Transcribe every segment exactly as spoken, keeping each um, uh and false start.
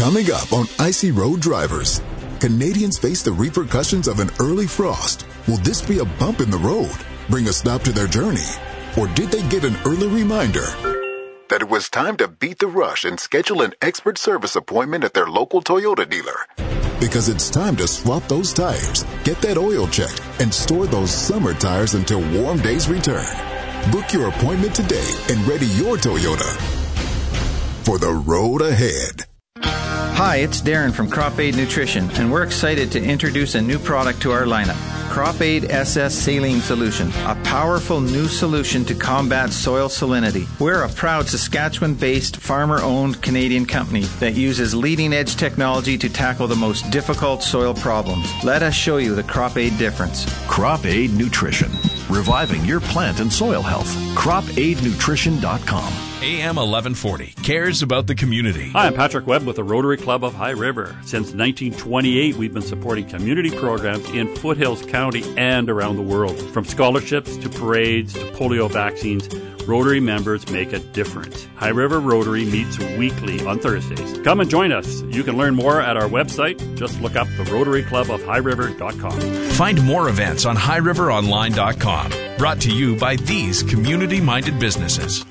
Coming up on Icy Road Drivers, Canadians face the repercussions of an early frost. Will this be a bump in the road, bring a stop to their journey? Or did they get an early reminder that it was time to beat the rush and schedule an expert service appointment at their local Toyota dealer? Because it's time to swap those tires, get that oil checked, and store those summer tires until warm days return. Book your appointment today and ready your Toyota for the road ahead. Hi, it's Darren from Crop Aid Nutrition, and we're excited to introduce a new product to our lineup. Crop Aid S S Saline Solution, a powerful new solution to combat soil salinity. We're a proud Saskatchewan-based, farmer-owned Canadian company that uses leading-edge technology to tackle the most difficult soil problems. Let us show you the Crop Aid difference. Crop Aid Nutrition, reviving your plant and soil health. crop aid nutrition dot com. A M eleven forty cares about the community. Hi, I'm Patrick Webb with the Rotary Club of High River. Since nineteen twenty-eight, we've been supporting community programs in Foothills County and around the world. From scholarships to parades to polio vaccines, Rotary members make a difference. High River Rotary meets weekly on Thursdays. Come and join us. You can learn more at our website. Just look up the Rotary Club of High River dot com. Find more events on high river online dot com. Brought to you by these community-minded businesses.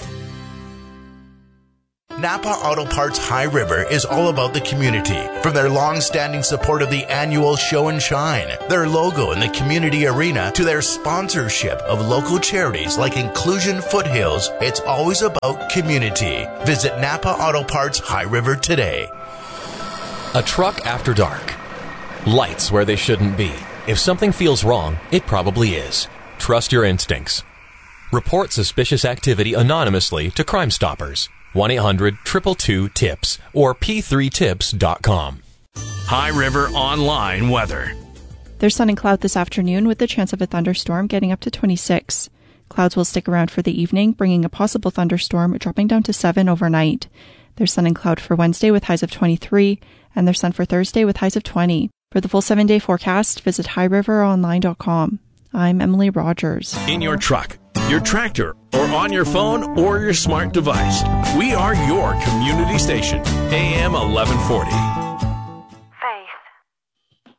Napa Auto Parts High River is all about the community. From their long-standing support of the annual Show and Shine, their logo in the community arena, to their sponsorship of local charities like Inclusion Foothills, it's always about community. Visit Napa Auto Parts High River today. A truck after dark. Lights where they shouldn't be. If something feels wrong, it probably is. Trust your instincts. Report suspicious activity anonymously to Crime Stoppers. one eight hundred two two two tips or p three tips dot com. High River Online weather. There's sun and cloud this afternoon with the chance of a thunderstorm getting up to twenty-six. Clouds will stick around for the evening, bringing a possible thunderstorm dropping down to seven overnight. There's sun and cloud for Wednesday with highs of twenty-three, and there's sun for Thursday with highs of twenty. For the full seven-day forecast, visit high river online dot com. I'm Emily Rogers. In your truck, your tractor, or on your phone or your smart device, we are your community station, A M eleven forty.